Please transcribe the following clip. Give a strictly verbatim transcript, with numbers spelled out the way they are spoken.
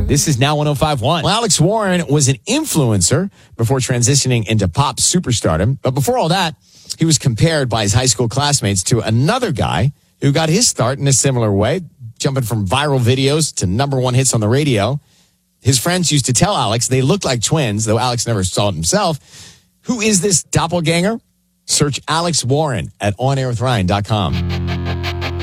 This is Now one oh five point one. Well, Alex Warren was an influencer before transitioning into pop superstardom. But before all that, he was compared by his high school classmates to another guy who got his start in a similar way, jumping from viral videos to number one hits on the radio. His friends used to tell Alex they looked like twins, though Alex never saw it himself. Who is this doppelganger? Search Alex Warren at on air with ryan dot com.